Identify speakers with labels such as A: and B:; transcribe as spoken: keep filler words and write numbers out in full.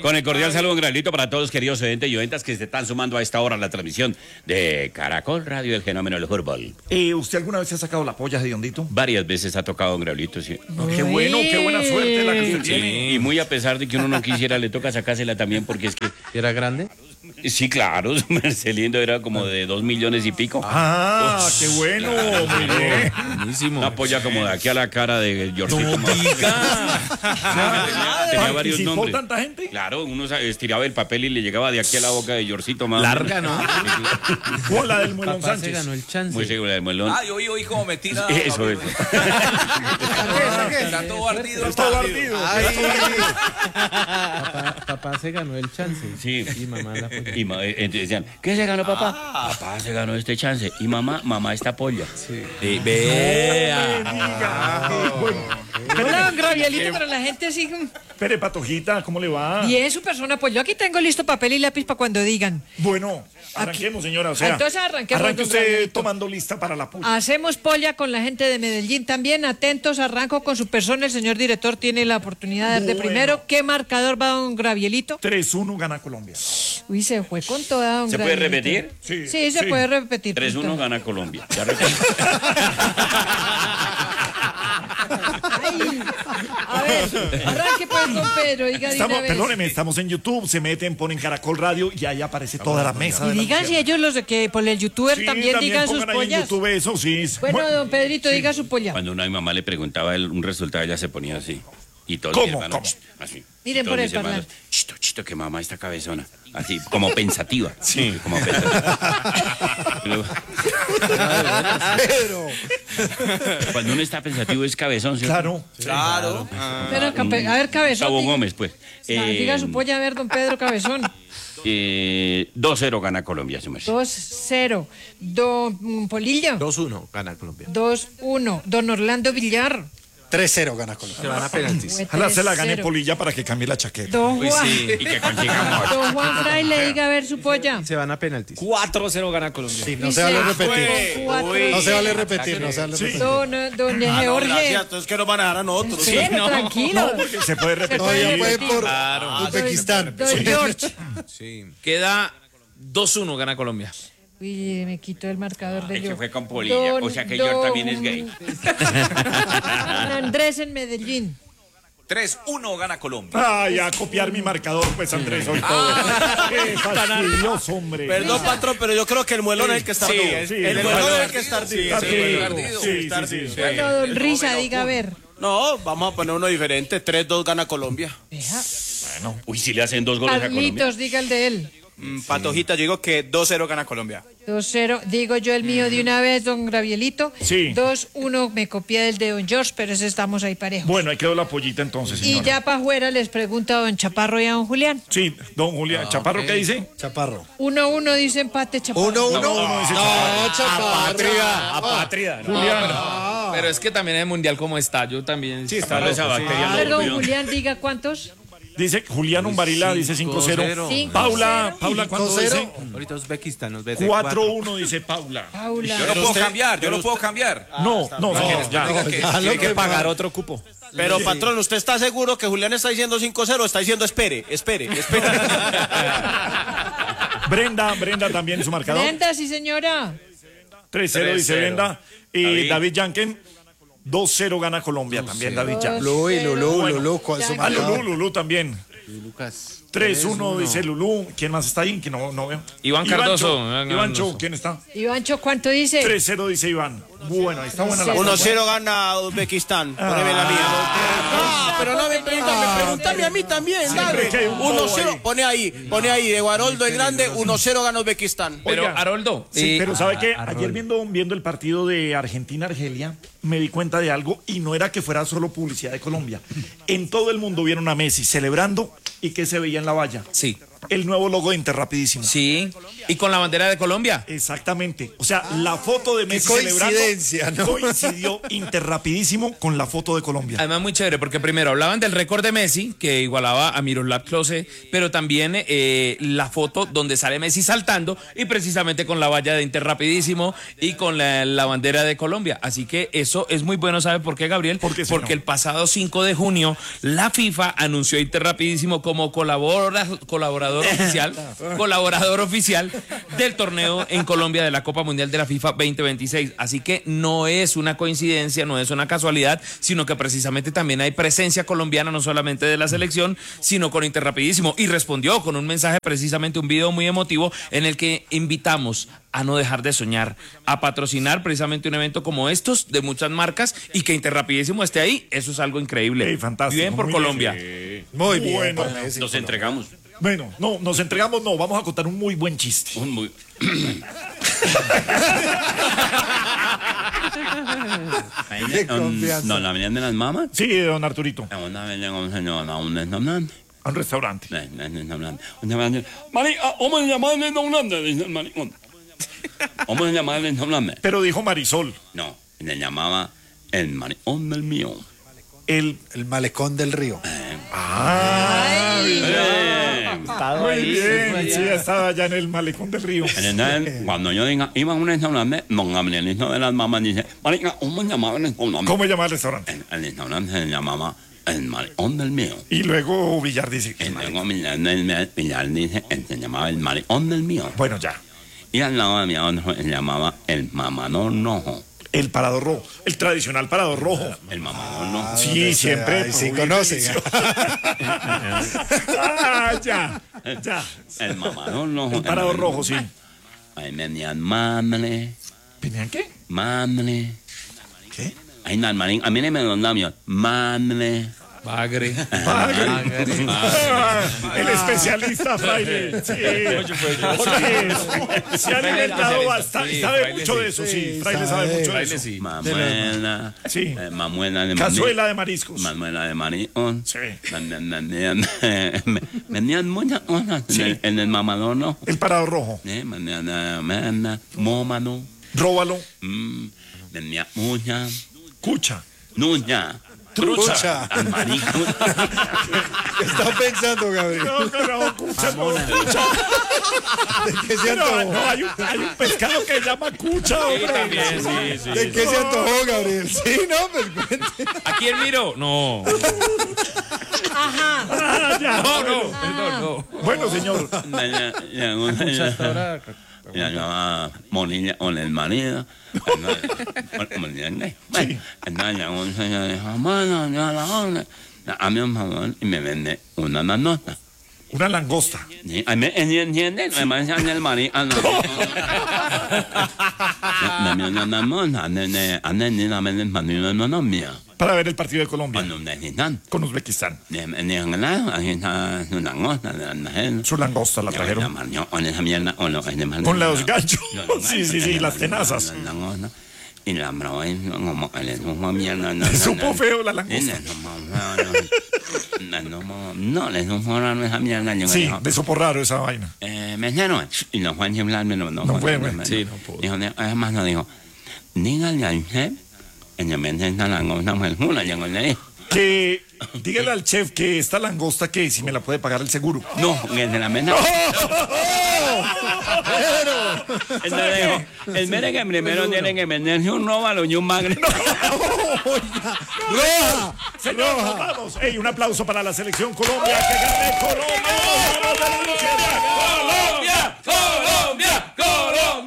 A: Con el cordial saludo, un granito para todos, queridos oyentes y oyentas que se están sumando a esta hora a la transmisión de Caracol Radio, el fenómeno del fútbol.
B: Eh, ¿Usted alguna vez se ha sacado la polla de Hediondito?
A: Varias veces ha tocado un Graulito, sí.
B: No, qué bueno, qué buena suerte la que usted
A: Sí,
B: tiene.
A: y muy a pesar de que uno no quisiera, le toca sacársela también porque es que...
C: ¿Era grande?
A: Sí, claro, su Marcelindo era como de dos millones y pico.
B: Ah, Uf, qué bueno, muy bien.
C: Buenísimo.
A: Una polla como de aquí a la cara de Georgito.
B: No
A: diga. Tenía varios
B: ¿Participó
A: nombres.
B: tanta gente?
A: Claro, uno estiraba el papel y le llegaba de aquí a la boca de Georgito más.
C: Larga, ¿no?
B: O la del Muelón
C: Papá se
B: Sánchez.
C: ganó el chance.
A: Muy seguro del muelón.
D: Ay, oí, oí cómo me tira.
A: Eso es.
D: Está todo ardido.
B: Está ardido.
C: Papá, papá se ganó el chance.
A: Sí.
C: Y mamá la polla.
A: Y ma- entonces decían, ¿qué se ganó papá? Papá se ganó este chance. Y mamá, mamá esta polla.
C: Sí.
A: Sí,
B: No
A: vea.
B: me diga. Bueno,
E: Hola, don Gravielito, para la gente así.
B: espere, Patojita, ¿cómo le va?
E: Bien, su persona, pues yo aquí tengo listo papel y lápiz para cuando digan.
B: Bueno, arranquemos, señora. O sea,
E: Entonces arranquemos,
B: arranque
E: don
B: usted
E: Gravielito.
B: tomando lista para la polla.
E: Hacemos polla con la gente de Medellín también. Atentos, arranco con su persona. El señor director tiene la oportunidad de dar de
B: Bueno.
E: primero. ¿Qué marcador va don Gravielito?
B: tres uno gana Colombia.
E: Uy, se fue con toda don
A: ¿Se puede
E: Gravielito.
A: repetir?
B: Sí,
E: Sí, se puede repetir.
A: tres uno
E: punto.
A: gana Colombia. Ya repito.
E: Ay, a ver, arranque pues, don Pedro. Diga de
B: Estamos,
E: una vez.
B: perdóneme, estamos en YouTube, se meten, ponen Caracol Radio y ahí aparece toda la mesa.
E: Y
B: de la
E: digan si
B: mujer.
E: ellos los de que por el youtuber
B: Sí,
E: también, digan sus
B: pongan ahí en
E: pollas.
B: YouTube eso, sí.
E: Bueno, don Pedrito, diga su polla.
A: Cuando una mamá le preguntaba a él un resultado, ella se ponía así. Y todos
B: ¿Cómo?
A: mis hermanos,
B: ¿Cómo?
A: ch, así.
E: Miren
A: Y todos
E: por el
A: mis hermanos,
E: parlante.
A: chito, chito, que mamá está cabezona. Así, como pensativa. Sí. Como pensativa. Y luego-
B: Pero,
A: Cuando uno está pensativo es cabezón, ¿cierto?
B: claro.
D: Claro.
E: Pero, cape- a ver, cabezón.
A: Gustavo
E: diga-
A: Gómez, pues.
E: Ah,
A: Eh,
E: diga su polla, a ver, don Pedro Cabezón.
A: eh, dos cero gana Colombia, su merced.
E: dos cero. Don mm, Polillo.
C: dos uno gana Colombia.
E: dos uno. Don Orlando Villar.
F: tres cero gana Colombia.
C: Se van a penaltis.
E: Fue
B: Ojalá se la
E: tres
B: gane
E: cero.
B: Polilla para que cambie la chaqueta.
E: Don Juan.
A: Y que consigamos.
E: Don Juan Fraile, diga a ver su polla.
C: Se van a penaltis.
D: cuatro cero gana Colombia.
F: Sí, no
E: Dice,
F: se vale repetir.
E: con cuatro.
F: No se vale repetir, no se vale repetir.
E: Don, eh, don
D: Ah, no,
E: Jorge.
D: gracias. Entonces que nos van a dar a nosotros.
E: Espere, tranquilo.
B: No, porque se puede repetir.
F: Todavía puede
E: repetir.
F: por Uzbekistán.
E: Don George.
C: Sí.
D: Queda dos uno gana Colombia.
E: Uy, me quitó el marcador de
A: Es que
E: yo.
A: fue con Polilla, o sea que George también es gay.
E: Don Andrés en Medellín.
D: tres uno gana Colombia.
B: Ay, a copiar mi marcador, pues, Andrés, hoy todo. Qué fastidioso, hombre.
G: Perdón, patrón, pero yo creo que el muelón es el que está
B: Sí,
G: ardido.
B: sí,
G: el
B: el
G: muelón
B: muelón
G: es el que está ardido.
B: Está
G: Sí,
B: ardido.
G: ardido.
B: Sí,
G: Está
B: sí, sí.
G: ardido.
E: Bueno, don Risa, diga a ver.
G: No, vamos a poner uno diferente. tres dos gana Colombia.
E: Vea.
A: Uy, si le hacen dos goles a Colombia.
E: Carlitos, diga el de él.
G: Mm, Patojita, yo digo que dos cero gana Colombia.
E: dos cero. Digo yo el mío de una vez, don Gravielito.
B: Sí.
E: dos uno. Me copié del de don George, pero ese estamos ahí parejos.
B: Bueno, ahí quedó la pollita entonces,
E: Y
B: señora.
E: ya para afuera les pregunto a don Chaparro y a don Julián.
B: Sí, don Julián. ¿Chaparro qué dice?
F: Chaparro.
E: uno uno dice empate, Chaparro.
F: Uno, uno.
B: uno, dice
F: No, Chaparro.
D: Apátrida.
B: Julián.
D: Pero es que también el mundial como está, yo también.
F: Sí, está
A: Claro, esa
F: loco, sí.
A: bacteria
E: A
A: no
E: ver, don
A: cuidó.
E: Julián, diga cuántos.
B: Dice Julián Umbarila, dice cinco cero.
E: Cinco
B: Paula,
E: cero.
B: Paula, ¿cuánto
F: cinco cero.
B: dice?
C: Ahorita Uzbekistán nos ve de
B: cuatro uno, dice Paula.
E: Paula.
D: Yo no puedo cambiar, yo no puedo cambiar.
B: No, no, no, ya.
D: Diga que
F: Ya,
D: tiene
F: lo
D: que
F: que
D: pagar
F: pagar.
D: otro cupo.
G: Pero, patrón, ¿usted está seguro que Julián está diciendo cinco cero o está diciendo espere, espere, espere?
B: Brenda, Brenda también su marcador.
E: Brenda, sí, señora.
B: tres cero dice
D: tres cero.
B: Brenda. Y
A: David.
B: David Yanken, dos cero gana Colombia también, David Yanken.
F: Lulú y Lulú,
B: Bueno.
F: Lulú, ¿cuál es su
E: Ya,
B: Ah,
F: marcador?
B: Lulú, Lulú también.
C: Lucas.
B: tres uno dice Lulú. ¿Quién más está ahí? Que no, no veo.
D: Iván Cardoso.
B: Iván
D: Iván
B: Cho,
D: Cardoso.
B: ¿quién está?
E: Ivancho, ¿cuánto dice?
B: tres cero dice Iván. Bueno, ahí está buena la
G: uno cero gana Uzbekistán. Poneme la mía. Ah, pero no me preguntan, me pregúntame a mí también,
B: Siempre que hay
G: dale.
B: un
G: uno
B: bobo
G: cero,
B: ahí.
G: pone ahí, pone ahí, de Guaroldo el Grande, uno cero gana Uzbekistán.
D: Pero,
B: Oiga.
D: Haroldo.
B: Sí,
D: eh,
B: pero ¿sabe qué?
C: a- a
B: Ayer
C: Rol.
B: viendo, viendo el partido de Argentina-Argelia, me di cuenta de algo y no era que fuera solo publicidad de Colombia. En todo el mundo vieron a Messi celebrando y que se veía en la valla.
D: Sí.
B: el nuevo logo de Interrapidísimo.
D: Sí, y con la bandera de Colombia.
B: Exactamente. O sea, la foto de Messi
F: coincidencia,
B: celebrando
F: ¿no?
B: coincidió Interrapidísimo con la foto de Colombia.
D: Además, muy chévere, porque primero hablaban del récord de Messi, que igualaba a Miroslav Klose, pero también eh, la foto donde sale Messi saltando y precisamente con la valla de Interrapidísimo y con la, la bandera de Colombia. Así que eso es muy bueno, ¿sabe por qué, Gabriel?
B: ¿Por qué,
D: Porque
B: señor?
D: el pasado cinco de junio la FIFA anunció a Interrapidísimo como colabora, colaborador oficial, colaborador oficial del torneo en Colombia de la Copa Mundial de la FIFA veinte veintiséis. Así que no es una coincidencia, no es una casualidad, sino que precisamente también hay presencia colombiana, no solamente de la selección, sino con Interrapidísimo. Y respondió con un mensaje, precisamente un video muy emotivo, en el que invitamos a no dejar de soñar, a patrocinar precisamente un evento como estos de muchas marcas y que Interrapidísimo esté ahí. Eso es algo increíble.
B: Ey, fantástico,
D: Bien por
B: muy
D: Colombia.
B: bien.
F: Muy bien.
B: Bueno,
F: para Messi.
A: Nos entregamos.
B: Bueno, no, nos entregamos, no, vamos a contar un muy buen chiste.
A: Un muy...
F: Qué confianza.
A: No, la venían de las mamas.
B: Sí, don Arturito,
A: Una vez llegó un señor a un restaurante.
B: a un restaurante.
A: Un restaurante. Un restaurante. Marica, ¿cómo se llama el restaurante? Dice el maricón. ¿Cómo se llama el restaurante?
B: Pero dijo Marisol,
A: No, le llamaba el maricón del mío.
B: el...
F: El malecón del río.
E: Ay,
B: Muy bien, sí, estaba allá en el malecón del río.
A: Entonces, cuando yo diga, iba a un restaurante, don Gabrielito de las mamás dice, marica, ¿cómo se llamaba el restaurante?
B: ¿Cómo llama el restaurante?
A: El, el restaurante se llamaba el maricón del mío.
B: Y luego Villar dice,
A: Y luego Villar, Villar dice, él se llamaba el maricón del mío.
B: bueno, ya,
A: Y al lado de mi otro se llamaba el mamador rojo.
B: el parador rojo, el tradicional parador rojo.
A: El mamador rojo.
B: Sí,
F: donde
B: siempre.
F: sea, ahí sí
B: muy
F: conoce.
B: delicioso. Ah, ya, ya.
A: El mamador rojo.
B: El parador rojo, sí.
A: Ahí venían madre,
B: ¿Venían qué?
A: madre.
B: ¿Qué?
A: Ahí no, marín, a mí no me los labios. Madre.
D: Bagre.
B: Ah, el especialista fraile. Sí. Oye, se ha alimentado bastante.
D: Sí,
B: Sabe
D: fraile
B: mucho
D: sí.
B: de eso, sí.
F: Sí,
B: Fraile sabe
F: sabe.
B: mucho de
D: Fraile
B: eso.
D: sí.
A: Mamuela.
B: Sí.
A: eh, Mamuela de
B: Cazuela de mariscos.
A: Manuela de Marión.
B: Sí.
A: Vendían, vendían, vendían muchas cosas en, el, en el mamador, ¿no?
B: El parador rojo.
A: Eh, Vendían eh, mena, mómano.
B: Róbalo.
A: Mm, vendía mucha.
B: Cucha.
A: Nuña.
F: Trucha.
A: Al marico.
F: ¿Qué está pensando, Gabriel?
B: No, no, no, cucha no.
F: ¿De qué se
B: No,
F: antojó?
B: no, hay un, hay un pescado que se llama cucha, hombre.
D: También, sí, sí.
F: ¿De qué se antojó, Gabriel? Sí, no, pues cuente.
D: ¿A quién miro? No.
B: Ah, ya.
D: No, no, perdón, no.
B: Bueno, señor.
A: La llamaba Monilla con el marido. Monilla, bueno, entonces llegó un señor y dijo, bueno, ya la hora. A mí un favor y me vende una nanota.
B: Una langosta.
A: ¿Sí? ¿Me entienden? Me mandan el marido. Me una nanota. Ande ni la venden para ni una no mía.
B: Para ver el partido de Colombia
A: Cuando necesitan.
B: con Uzbekistán.
A: Aquí está su langosta de la gente.
B: Su langosta la trajeron.
A: Con esa mierda, o lo-
B: Con los ganchos. Sí, sí, sí, las tenazas.
A: La langosta. Y la probé y como que le supo mierda. No,
B: Le
A: no,
B: supo
A: no.
B: feo la
A: Y
B: langosta.
A: le supo feo, no. No, no, no, le supo raro esa mierda. Yo
B: Sí,
A: dijo,
B: de supo raro esa vaina.
A: eh, mesero. Y no fue a chiflarme, no, no,
B: No
A: fue.
B: fue, güey.
D: Sí, no pudo.
A: Dijo, además no dijo, dígale al chef, en el mente esta langosta fue una, llegó y le dijo.
B: Que dígale al chef que esta langosta que si me la puede pagar el seguro.
A: No, que de la mesa. Entonces dijo, el mere que primero tiene que venderse un róbalo y un magre.
B: ¡Roja! Señor, nos vamos. Ey, un aplauso para la selección Colombia. Que gane Colombia.
D: Colombia, Colombia, Colombia.